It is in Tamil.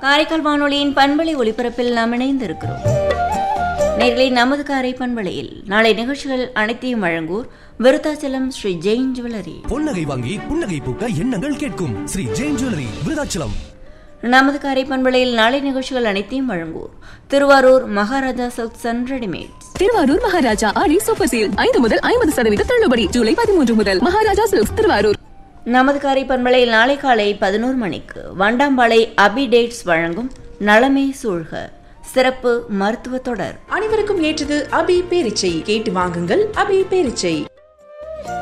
காரைக்கால் வானொலியின் பண்பலை ஒலிபரப்பில் நாம் இணைந்திருக்கிறோம். நேர்களை நமது காரை பண்பலையில் நாளை நிகழ்ச்சிகள் அனைத்தையும் வழங்குவோர் விருத்தாச்சலம் ஸ்ரீ ஜெயின் ஜுவல்லரி. பொன்னகை வாங்கி புன்னகை பூக்க எண்ணங்கள் கேட்கும் ஸ்ரீ ஜெயின் ஜுவல்லரி விருத்தாச்சலம். நமது காரை பண்பலையில் நாளை நிகழ்ச்சிகள் அனைத்தையும் வழங்குவோர் Thiruvarur Maharaja silks and readymades. Thiruvarur Maharaja Aadi super sale 5 முதல் 50% தள்ளுபடி. ஜூலை 13 முதல் மகாராஜா சில்க்ஸ் திருவாரூர். நமது காரை பண்பலையில் நாளை காலை 11 மணிக்கு வண்டாம்பாளை அபி டேட்ஸ் வழங்கும் நலமே சூழ்க சிறப்பு மருத்துவ தொடர். அனைவருக்கும் ஏற்றது அபி பேரிச்சை. கேட்டு வாங்குங்கள் அபி பேரிச்சை.